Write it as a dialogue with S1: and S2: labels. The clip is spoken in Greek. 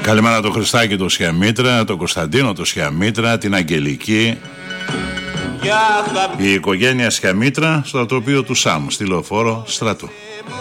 S1: Καλημέρα το Χριστάκη το Σιαμήτρα, τον Κωνσταντίνο το Σιαμήτρα, την Αγγελική, η οικογένεια Σιαμήτρα στο τοπίο του Σάμου, στη Λεωφόρο Στρατού.